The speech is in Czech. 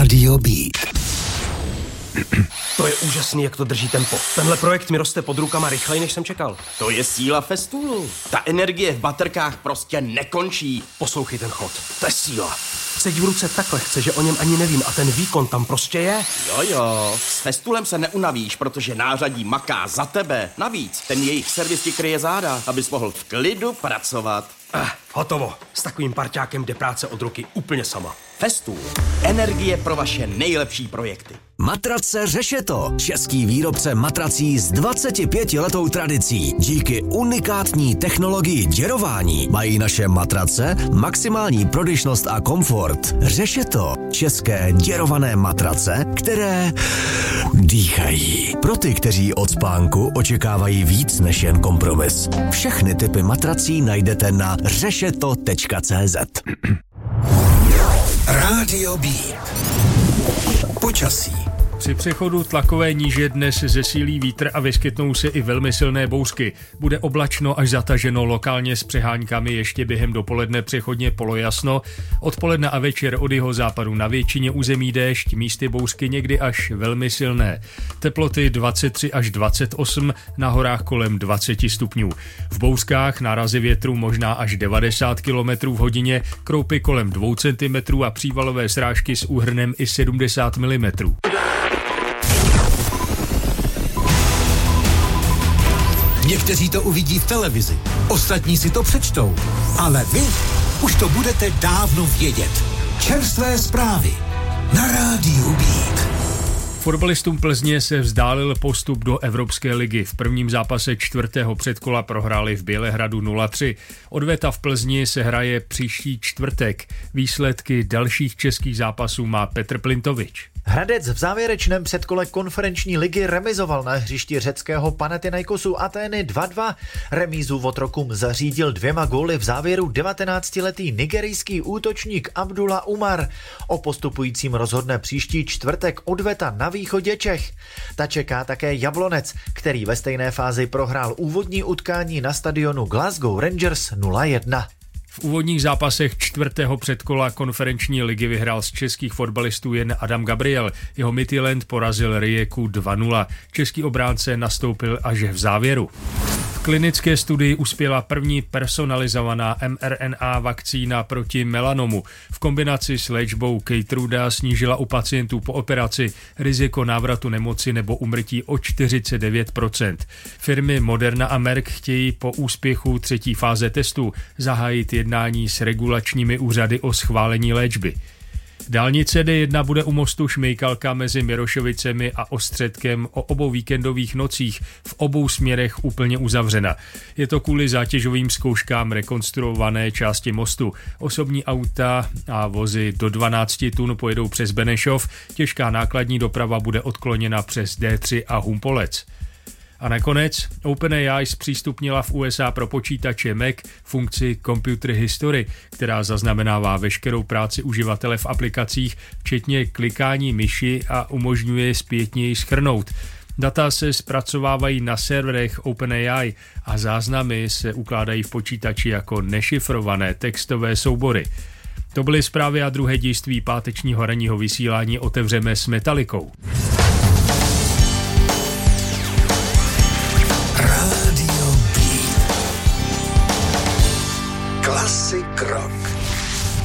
Rádio Beat. To je úžasný, jak to drží tempo. Tenhle projekt mi roste pod rukama rychleji, než jsem čekal. To je síla Festoolu. Ta energie v baterkách prostě nekončí. Poslouchej ten chod. To je síla. Seď v ruce tak lehce, že o něm ani nevím a ten výkon tam prostě je. Jo. S Festoolem se neunavíš, protože nářadí maká za tebe. Navíc, ten jejich servis ti kryje záda, abys mohl v klidu pracovat. Hotovo. S takovým parťákem jde práce od ruky úplně sama. Festool. Energie pro vaše nejlepší projekty. Matrace Řešeto. Český výrobce matrací s 25letou tradicí. Díky unikátní technologii děrování mají naše matrace maximální prodyšnost a komfort. Řešeto. České děrované matrace, které dýchají. Pro ty, kteří od spánku očekávají víc než jen kompromis. Všechny typy matrací najdete na řešeto.cz. Rádio Beat. Počasí. Při přechodu tlakové níže dnes zesílí vítr a vyskytnou se i velmi silné bouřky. Bude oblačno až zataženo, lokálně s přeháňkami, ještě během dopoledne přechodně polojasno. Odpoledne a večer od jihozápadu na většině území déšť, místy bouřky někdy až velmi silné. Teploty 23 až 28, na horách kolem 20 stupňů. V bouřkách nárazy větru možná až 90 km v hodině, kroupy kolem 2 cm a přívalové srážky s úhrnem i 70 mm. Někteří to uvidí v televizi, ostatní si to přečtou, ale vy už to budete dávno vědět. Čerstvé zprávy na Rádiu Beat. Fotbalistům Plzně se vzdálil postup do Evropské ligy. V prvním zápase 4. předkola prohráli v Bělehradu 0-3. Odveta v Plzni se hraje příští čtvrtek. Výsledky dalších českých zápasů má Petr Plintovič. Hradec v závěrečném předkole konferenční ligy remizoval na hřišti řeckého Panathinaikosu Atény 2-2. Remízu Votrokum zařídil 2 góly v závěru 19letý nigerijský útočník Abdullah Umar. O postupujícím rozhodne příští čtvrtek odveta na východě Čech. Ta čeká také Jablonec, který ve stejné fázi prohrál úvodní utkání na stadionu Glasgow Rangers 0-1. V úvodních zápasech 4. předkola konferenční ligy vyhrál z českých fotbalistů jen Adam Gabriel. Jeho Midtjylland porazil Rijeku 2-0. Český obránce nastoupil až v závěru. V klinické studii uspěla první personalizovaná mRNA vakcína proti melanomu. V kombinaci s léčbou Keytruda snížila u pacientů po operaci riziko návratu nemoci nebo úmrtí o 49%. Firmy Moderna a Merck chtějí po úspěchu 3. fáze testu zahájit jednání s regulačními úřady o schválení léčby. Dálnice D1 bude u mostu Šmejkalka mezi Mirošovicemi a Ostředkem o obou víkendových nocích v obou směrech úplně uzavřena. Je to kvůli zátěžovým zkouškám rekonstruované části mostu. Osobní auta a vozy do 12 tun pojedou přes Benešov, těžká nákladní doprava bude odkloněna přes D3 a Humpolec. A nakonec OpenAI zpřístupnila v USA pro počítače Mac funkci Computer History, která zaznamenává veškerou práci uživatele v aplikacích, včetně klikání myši a umožňuje zpětně ji shrnout. Data se zpracovávají na serverech OpenAI a záznamy se ukládají v počítači jako nešifrované textové soubory. To byly zprávy a druhé dějství pátečního ranního vysílání. Otevřeme s Metalikou.